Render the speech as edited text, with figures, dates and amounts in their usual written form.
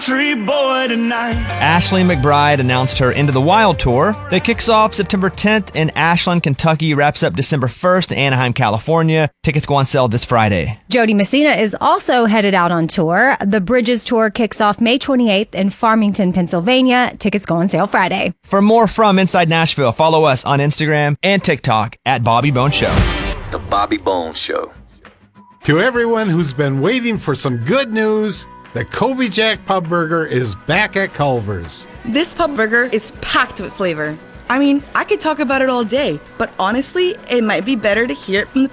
country boy tonight. Ashley McBryde announced her Into the Wild tour that kicks off September 10th in Ashland, Kentucky, wraps up December 1st in Anaheim, California. Tickets go on sale this Friday. Jody Messina is also headed out on tour. The Bridges Tour kicks off May 28th in Farmington, Pennsylvania. Tickets go on sale Friday. For more from Inside Nashville, follow us on Instagram and TikTok at Bobby Bones Show. The Bobby Bones Show. To everyone who's been waiting for some good news, the Kobe Jack Pub Burger is back at Culver's. This pub burger is packed with flavor. I mean, I could talk about it all day, but honestly, it might be better to hear it from the